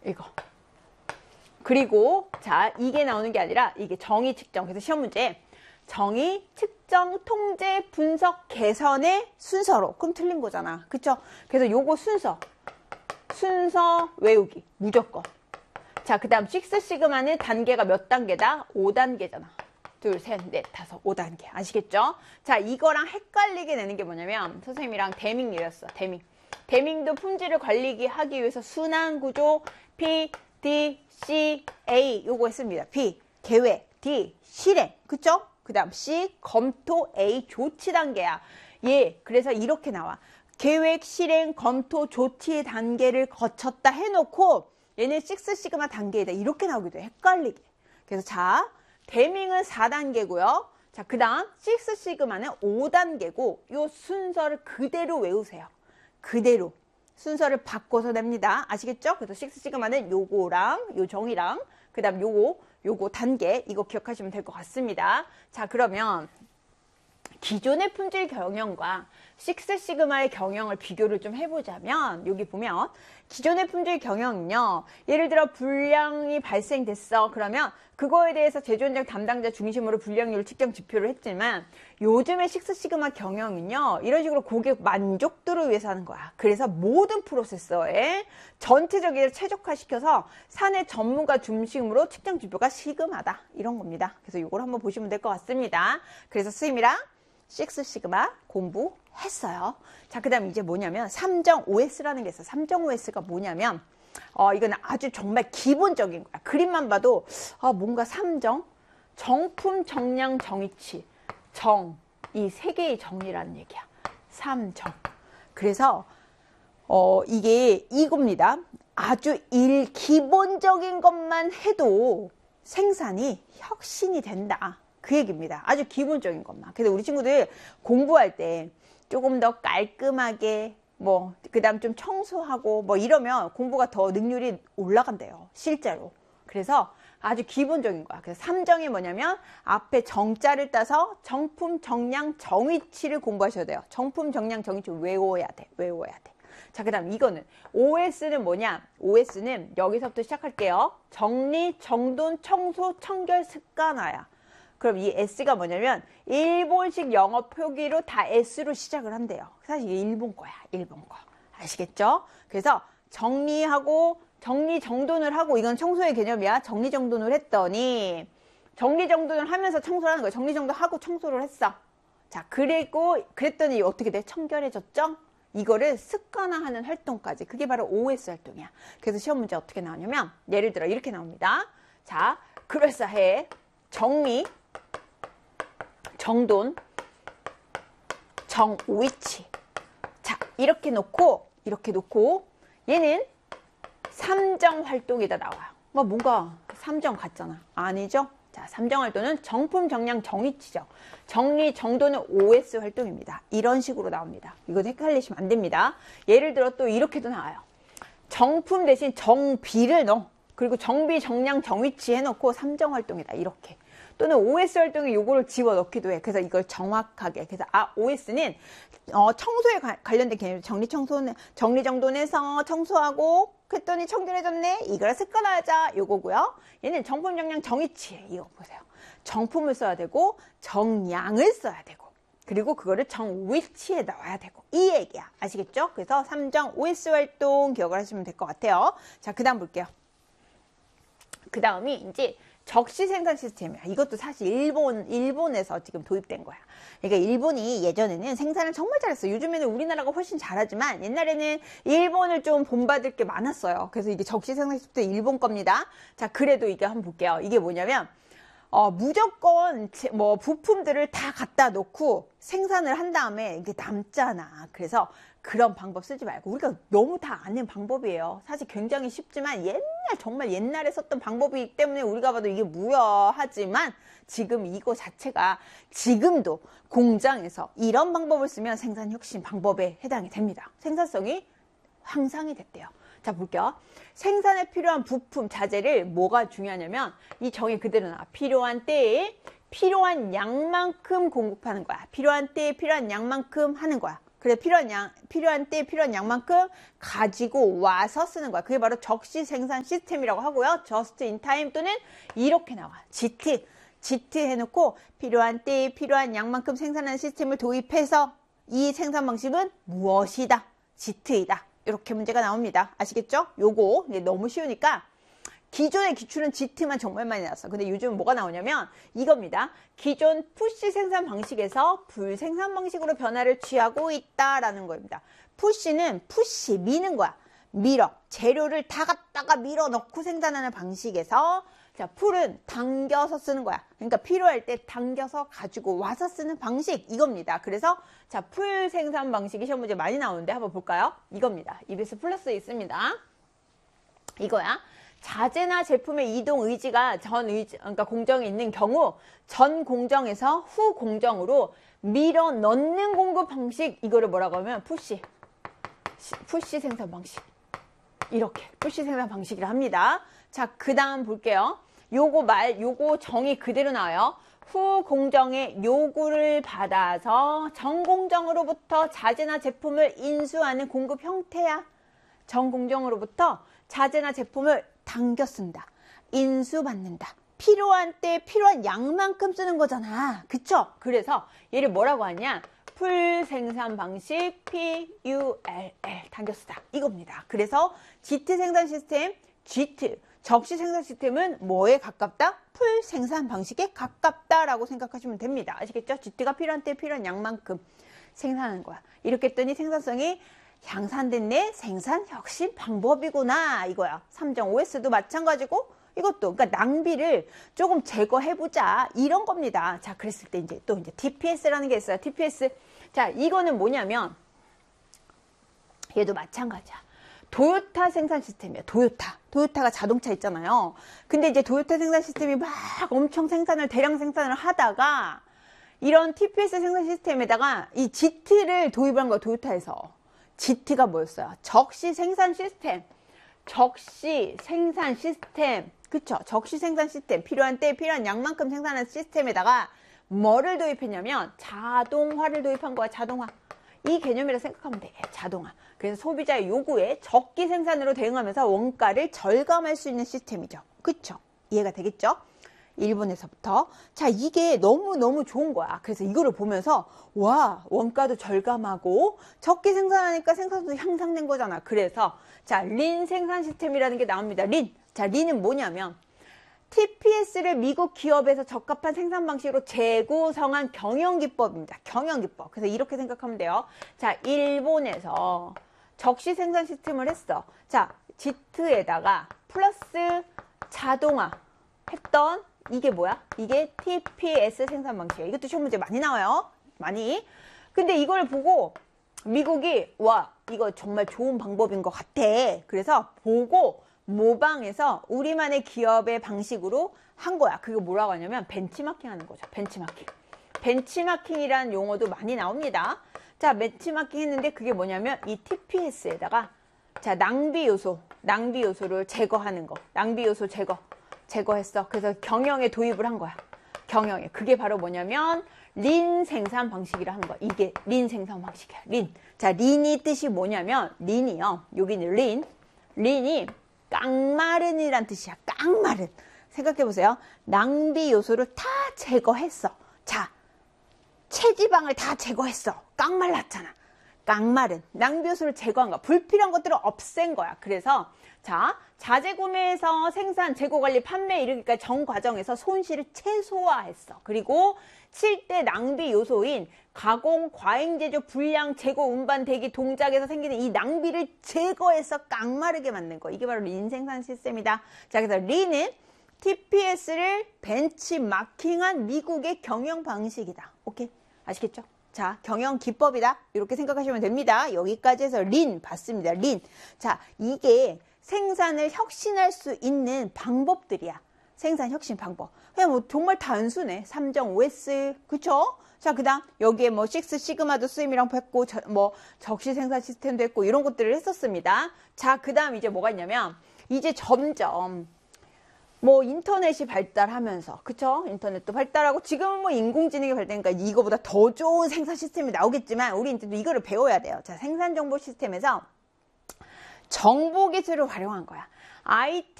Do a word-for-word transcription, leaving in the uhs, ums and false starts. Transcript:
이거. 그리고 자, 이게 나오는 게 아니라 이게 정의 측정. 그래서 시험 문제 정의 측정 통제 분석 개선의 순서로. 그럼 틀린 거잖아. 그쵸? 그래서 요거 순서. 순서 외우기. 무조건. 자, 그 다음 육 시그마는 단계가 몇 단계다? 오 단계잖아. 둘, 셋, 넷, 다섯, 오 단계. 아시겠죠? 자, 이거랑 헷갈리게 되는 게 뭐냐면 선생님이랑 데밍 이랬어. 데밍. 데밍도 품질을 관리기 하기 위해서 순환 구조 P, D, C, A 요거 했습니다. P, 계획, D, 실행. 그쵸? 그 다음 C, 검토, A, 조치 단계야. 예, 그래서 이렇게 나와. 계획, 실행, 검토, 조치 단계를 거쳤다 해놓고 얘는 육 시그마 단계이다. 이렇게 나오기도 해. 헷갈리게. 그래서 자, 데밍은 사 단계고요. 자, 그 다음 육 시그마는 오 단계고 요 순서를 그대로 외우세요. 그대로. 순서를 바꿔서 냅니다. 아시겠죠? 그래서 육 시그마는 요거랑 요 정의랑 그 다음 요거 요거 단계 이거 기억하시면 될 것 같습니다. 자, 그러면 기존의 품질 경영과 육 시그마의 경영을 비교를 좀 해보자면 여기 보면 기존의 품질 경영은요. 예를 들어 불량이 발생됐어. 그러면 그거에 대해서 제조 현장 담당자 중심으로 불량률 측정 지표를 했지만 요즘의 육 시그마 경영은요. 이런 식으로 고객 만족도를 위해서 하는 거야. 그래서 모든 프로세서에 전체적으로 최적화시켜서 사내 전문가 중심으로 측정 지표가 시그마다. 이런 겁니다. 그래서 이걸 한번 보시면 될 것 같습니다. 그래서 스님이랑 육 시그마 공부했어요. 자, 그 다음 이제 뭐냐면 삼정 오에스라는 게 있어. 삼정 오에스가 뭐냐면 어, 이건 아주 정말 기본적인 거야. 그림만 봐도 어, 뭔가 삼정, 정품, 정량, 정의치, 정, 이 세 개의 정리라는 얘기야. 삼정. 그래서 어, 이게 이겁니다. 아주 일 기본적인 것만 해도 생산이 혁신이 된다. 그 얘기입니다. 아주 기본적인 것만. 그래서 우리 친구들 공부할 때 조금 더 깔끔하게 뭐 그 다음 좀 청소하고 뭐 이러면 공부가 더 능률이 올라간대요. 실제로. 그래서 아주 기본적인 거야. 그래서 삼정이 뭐냐면 앞에 정자를 따서 정품, 정량, 정의치를 공부하셔야 돼요. 정품, 정량, 정의치 외워야 돼. 외워야 돼. 자, 그 다음 이거는 오에스는 뭐냐? 오에스는 여기서부터 시작할게요. 정리, 정돈, 청소, 청결, 습관화야. 그럼 이 S가 뭐냐면 일본식 영어 표기로 다 S로 시작을 한대요. 사실 이게 일본 거야. 일본 거. 아시겠죠? 그래서 정리하고 정리정돈을 하고 이건 청소의 개념이야. 정리정돈을 했더니 정리정돈을 하면서 청소를 하는 거야. 정리정돈하고 청소를 했어. 자, 그리고 그랬더니 어떻게 돼? 청결해졌죠? 이거를 습관화하는 활동까지. 그게 바로 오에스 활동이야. 그래서 시험 문제 어떻게 나오냐면 예를 들어 이렇게 나옵니다. 자, 그럴싸해. 정리, 정돈, 정오이치. 자, 이렇게 놓고 이렇게 놓고 얘는 삼정 활동에다 나와요. 뭐 뭔가 삼정 같잖아. 아니죠? 자, 삼정 활동은 정품, 정량, 정의치죠. 정리, 정돈은 오에스 활동입니다. 이런 식으로 나옵니다. 이거 헷갈리시면 안 됩니다. 예를 들어 또 이렇게도 나와요. 정품 대신 정비를 넣어. 그리고 정비, 정량, 정의치 해놓고 삼정 활동이다. 이렇게. 또는 오에스 활동에 요거를 집어넣기도 해. 그래서 이걸 정확하게. 그래서 아, 오에스는 어, 청소에 가, 관련된 개념. 정리, 청소는, 정리, 정돈해서 청소하고 그랬더니 청결해졌네. 이걸 습관화하자. 요거고요. 얘는 정품, 정량, 정의치. 이거 보세요. 정품을 써야 되고 정량을 써야 되고 그리고 그거를 정위치에 넣어야 되고 이 얘기야. 아시겠죠? 그래서 삼정 오에스 활동 기억을 하시면 될 것 같아요. 자, 그 다음 볼게요. 그 다음이 이제 적시 생산 시스템이야. 이것도 사실 일본, 일본에서 지금 도입된 거야. 그러니까 일본이 예전에는 생산을 정말 잘했어. 요즘에는 우리나라가 훨씬 잘하지만 옛날에는 일본을 좀 본받을 게 많았어요. 그래서 이게 적시 생산 시스템 일본 겁니다. 자, 그래도 이게 한번 볼게요. 이게 뭐냐면 어, 무조건 뭐 부품들을 다 갖다 놓고 생산을 한 다음에 이게 남잖아. 그래서 그런 방법 쓰지 말고 우리가 너무 다 아는 방법이에요. 사실 굉장히 쉽지만 옛날 정말 옛날에 썼던 방법이기 때문에 우리가 봐도 이게 뭐야 하지만 지금 이거 자체가 지금도 공장에서 이런 방법을 쓰면 생산 혁신 방법에 해당이 됩니다. 생산성이 향상이 됐대요. 자, 볼게요. 생산에 필요한 부품, 자재를 뭐가 중요하냐면 이 정의 그대로 나와. 필요한 때에 필요한 양만큼 공급하는 거야. 필요한 때에 필요한 양만큼 하는 거야. 그래, 필요한 양, 필요한 때 필요한 양만큼 가지고 와서 쓰는 거야. 그게 바로 적시 생산 시스템이라고 하고요. just in time 또는 이렇게 나와. 지티. 지티 해놓고 필요한 때에 필요한 양만큼 생산하는 시스템을 도입해서 이 생산 방식은 무엇이다? 지티이다. 이렇게 문제가 나옵니다. 아시겠죠? 요거 너무 쉬우니까 기존의 기출은 지티만 정말 많이 나왔어. 근데 요즘 뭐가 나오냐면 이겁니다. 기존 푸시 생산 방식에서 불생산 방식으로 변화를 취하고 있다라는 겁니다. 푸시는 푸시, 미는 거야. 밀어. 재료를 다 갖다가 밀어 넣고 생산하는 방식에서 자, 풀은 당겨서 쓰는 거야. 그러니까 필요할 때 당겨서 가지고 와서 쓰는 방식 이겁니다. 그래서 자, 풀 생산 방식이 시험 문제 많이 나오는데 한번 볼까요? 이겁니다. 이비에스 플러스에 있습니다. 이거야. 자재나 제품의 이동 의지가 전 의지, 그러니까 공정에 있는 경우 전 공정에서 후 공정으로 밀어 넣는 공급 방식 이거를 뭐라고 하면 푸시 푸시 생산 방식 이렇게 푸시 생산 방식이라 합니다. 자, 그 다음 볼게요. 요거 말 요거 정의 그대로 나와요. 후 공정의 요구를 받아서 전 공정으로부터 자재나 제품을 인수하는 공급 형태야. 전 공정으로부터 자재나 제품을 당겨 쓴다. 인수받는다. 필요한 때 필요한 양만큼 쓰는 거잖아. 그쵸? 그래서 얘를 뭐라고 하냐? 풀 생산 방식 피 유 엘 엘 당겨 쓰다. 이겁니다. 그래서 지티 생산 시스템, 지티 적시 생산 시스템은 뭐에 가깝다? 풀 생산 방식에 가깝다라고 생각하시면 됩니다. 아시겠죠? 지티가 필요한 때 필요한 양만큼 생산하는 거야. 이렇게 했더니 생산성이 향상됐네. 생산 혁신 방법이구나. 이거야. 삼 점 오 에스도 마찬가지고 이것도 그러니까 낭비를 조금 제거해보자. 이런 겁니다. 자, 그랬을 때 이제 또 이제 티피에스라는 게 있어요. 티피에스. 자, 이거는 뭐냐면 얘도 마찬가지야. 도요타 생산 시스템이야. 도요타. 도요타가 자동차 있잖아요. 근데 이제 도요타 생산 시스템이 막 엄청 생산을 대량 생산을 하다가 이런 티피에스 생산 시스템에다가 이 지티를 도입한 거야. 도요타에서. 지티가 뭐였어요? 적시 생산 시스템. 적시 생산 시스템. 그쵸? 적시 생산 시스템. 필요한 때 필요한 양만큼 생산하는 시스템에다가 뭐를 도입했냐면 자동화를 도입한 거야. 자동화. 이 개념이라 생각하면 돼. 자동화. 그래서 소비자의 요구에 적기 생산으로 대응하면서 원가를 절감할 수 있는 시스템이죠. 그쵸? 이해가 되겠죠? 일본에서부터. 자, 이게 너무너무 좋은 거야. 그래서 이거를 보면서 와, 원가도 절감하고 적기 생산하니까 생산성도 향상된 거잖아. 그래서 자, 린 생산 시스템이라는 게 나옵니다. 린. 자, 린은 뭐냐면 티피에스를 미국 기업에서 적합한 생산 방식으로 재구성한 경영기법입니다. 경영기법. 그래서 이렇게 생각하면 돼요. 자, 일본에서 적시 생산 시스템을 했어. 자, 지트에다가 플러스 자동화 했던 이게 뭐야? 이게 티피에스 생산 방식이야. 이것도 시험 문제 많이 나와요. 많이. 근데 이걸 보고 미국이 와, 이거 정말 좋은 방법인 것 같아. 그래서 보고 모방해서 우리만의 기업의 방식으로 한 거야. 그게 뭐라고 하냐면 벤치마킹 하는 거죠. 벤치마킹. 벤치마킹이라는 용어도 많이 나옵니다. 자, 벤치마킹 했는데 그게 뭐냐면 이 티피에스에다가 자, 낭비 요소, 낭비 요소를 제거하는 거. 낭비 요소 제거. 제거했어. 그래서 경영에 도입을 한 거야. 경영에. 그게 바로 뭐냐면 린 생산 방식이라 하는 거야. 이게 린 생산 방식이야. 린. 자, 린이 뜻이 뭐냐면 린이요. 여기는 린. 린이 깡마른이란 뜻이야. 깡마른. 생각해보세요. 낭비 요소를 다 제거했어. 자, 체지방을 다 제거했어. 깡말랐잖아. 깡마른. 낭비 요소를 제거한 거야. 불필요한 것들을 없앤 거야. 그래서 자, 자재 구매에서 생산, 재고 관리, 판매 이르기까지 전 과정에서 손실을 최소화했어. 그리고 칠 대 낭비 요소인 가공, 과잉 제조, 불량, 재고, 운반, 대기, 동작에서 생기는 이 낭비를 제거해서 깡마르게 만든 거. 이게 바로 린 생산 시스템이다. 자, 그래서 린은 티피에스를 벤치마킹한 미국의 경영 방식이다. 오케이? 아시겠죠? 자, 경영 기법이다. 이렇게 생각하시면 됩니다. 여기까지 해서 린 봤습니다. 린. 자, 이게 생산을 혁신할 수 있는 방법들이야. 생산 혁신 방법. 그냥 뭐 정말 단순해. 삼 점 오 에스. 그쵸? 자, 그 다음 여기에 뭐 식스 시그마도 쓰임이랑 했고 저, 뭐 적시 생산 시스템도 했고 이런 것들을 했었습니다. 자, 그 다음 이제 뭐가 있냐면 이제 점점 뭐 인터넷이 발달하면서, 그쵸? 인터넷도 발달하고 지금은 뭐 인공지능이 발달하니까 이거보다 더 좋은 생산 시스템이 나오겠지만 우리 이제 이거를 배워야 돼요. 자, 생산 정보 시스템에서 정보 기술을 활용한 거야. 아이티